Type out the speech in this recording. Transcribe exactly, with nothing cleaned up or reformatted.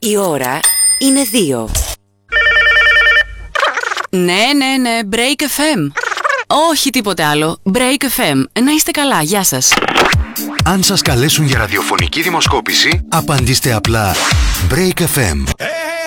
Η ώρα είναι δύο. Ναι, ναι, ναι, Break εφ εμ. Όχι τίποτε άλλο. Break εφ εμ. Να είστε καλά, γεια σας. Αν σας καλέσουν για ραδιοφωνική δημοσκόπηση, απαντήστε απλά Break εφ εμ.